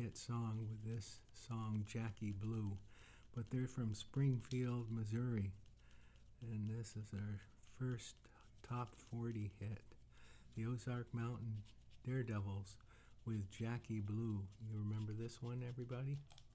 hit song with this song, Jackie Blue. But they're from Springfield, Missouri. And this is our first top 40 hit. The Ozark Mountain Daredevils with Jackie Blue. You remember this one, everybody?